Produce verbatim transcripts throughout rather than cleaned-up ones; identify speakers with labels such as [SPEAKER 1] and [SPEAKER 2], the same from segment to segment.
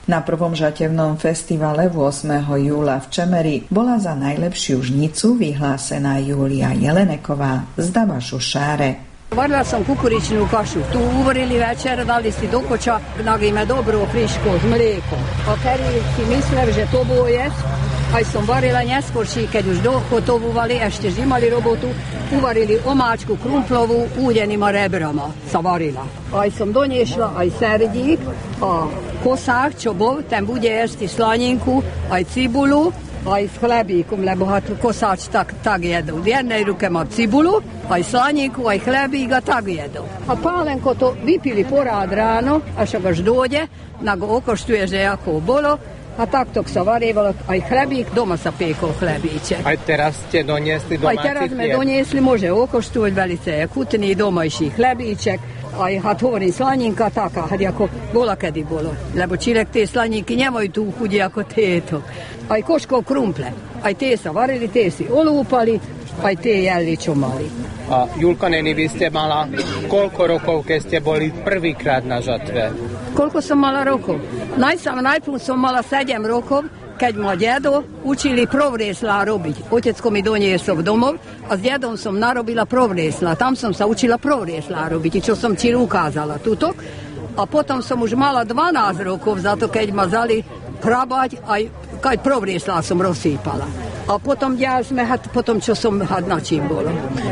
[SPEAKER 1] Na prvom žatevnom festivale ôsmeho júla v Čemeri bola za najlepšiu žnicu vyhlásená Júlia Jeleneková z Dabašu Šáre.
[SPEAKER 2] Varila som kukuričnú kašu. Tu uvarili večer, dali si do koča, nagíme dobro friško s mliekom. A kedy si myslel, že to bude jesť, aj som varila neskôrší, keď už dohotovovali, ešte žimali robotu, uvarili omáčku krumplovú, údenýma rebrama sa varila. Aj som doniešla aj serdík a kosák, čo bol, ten bude jesť slaninku, aj cibulu, aj s chlebíkom, lebo kosáč tak, tak jedol. V jednej ruke má cibulu, aj slaninku, aj chlebík a tak jedol. A pálenko to vypili porád ráno, až až dojde, na go okoštuje, že ako bolo. A takto sa varieval aj chlebík, doma sa piekol chlebíček.
[SPEAKER 3] Aj teraz ste doniesli domáci
[SPEAKER 2] Aj teraz sme doniesli, môže okoštovať velice chutný domajší chlebíček. Aj had hovorím, slaninka taká, had ako bola kedy bolo. Lebo čilek tie slaninky nemajú tú chudi ako tieto. Aj koškov krumple. Aj tie sa varili, tie si olúpali, aj tie jedli, čo mali.
[SPEAKER 3] A Julka, neni, vy ste mala koľko rokov, keď ste boli prvýkrát na žatve?
[SPEAKER 2] Koľko som mala rokov? Najsam, najprv som mala sedem rokov, keď ma dedo učili provriesla robiť. Otecko mi doniesol domov a s dedom som narobila provriesla. Tam som sa učila provriesla robiť, čo som ti ukázala tuto. A potom som už mala dvanásť rokov, za to keď ma zali krabať, aj keď provriesla som rozsýpala. A potom ja sme, potom čo som had na čím bolo.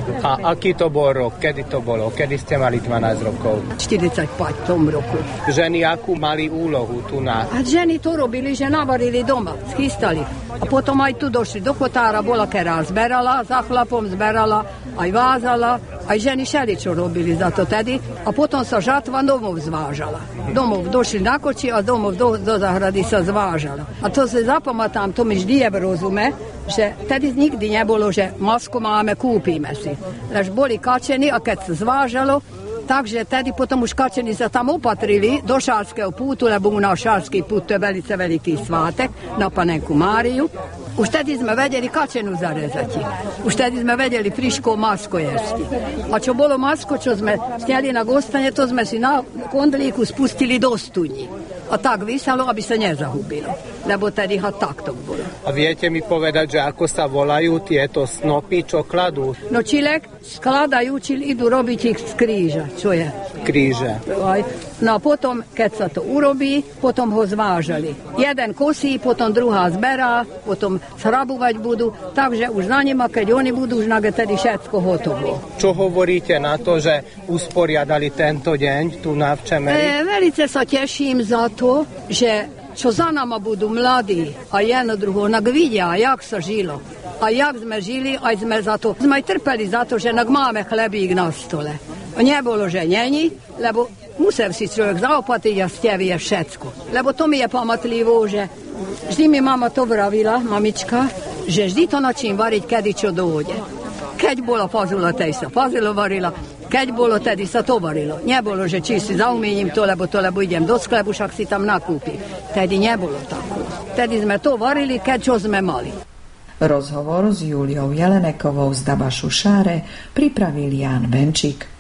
[SPEAKER 3] A aký to bol rok? Kedy to bolo? Kedy ste mali dvanásť rokov?
[SPEAKER 2] štyridsaťpäť v tom roku.
[SPEAKER 3] Ženy akú mali úlohu tu na...
[SPEAKER 2] A ženy to robili, že navarili doma, schystali. A potom aj tu došli do kotára, bola kera zberala, za chlapom zberala, aj vázala, aj ženy šeli, čo robili za to tedy. A potom sa žatva domov zvážala. Domov došli na koči a domov do, do zahrady sa zvážala. A to sa zapamätám, to mi vždy je rozume, že tedy nikdy nebolo, že masku máme, kúpime si. Lež boli kačení a keď sa zvážalo, takže tedy potom už kačení sa tam opatrili do šárskeho pútu, lebo u nás šársky pút to je velice veliký svátek na Panenku Máriu. Už tedy sme vedeli kačenu zarezati. Už tedy sme vedeli friško masko jesti. A čo bolo masko, čo sme sneli na gostane, to sme si na kondlíku spustili do studni. A tak vysalo, aby sa nezahubilo. Lebo tedy ha takto bolo.
[SPEAKER 3] A viete mi povedať, že ako sa volajú tieto snopy, čo kladú?
[SPEAKER 2] No čilek skladajú, čil idú robiť ich z kríža. Čo je?
[SPEAKER 3] Kríže.
[SPEAKER 2] No a potom, keď sa to urobí, potom ho zvážali. Jeden kosí, potom druhá zberá, potom srabovať budú. Takže už na nima, keď oni budú, už nage tedy všetko hotovo.
[SPEAKER 3] Čo hovoríte na to, že usporiadali tento deň tu na v Čemeri?
[SPEAKER 2] E, velice sa teším za to, že čo za nama budú mladí a jedno druho, nak vidia, jak sa žilo. A jak sme žili, aj sme za to, sme aj trpeli za to, že nak máme chlebík na stole. Nebolo, že není, lebo musel si človek zaopatiť a stevie všetko. Lebo to mi je pamatlivo, že vždy mi mama to vravila, mamička, že vždy to načím variť, kedy čo dojde. Keď bola fazula, tej sa fazilo varila, keď bolo, tedy sa to varilo. Nebolo, že či si zaumiením to, lebo to, lebo idem do sklepu, však si tam nakúpi. Tedy nebolo tako. Tedy sme to varili, keď čo sme mali.
[SPEAKER 1] Rozhovor s Júliou Jelenekovou z Dabašu Šáre pripravil Ján Benčík.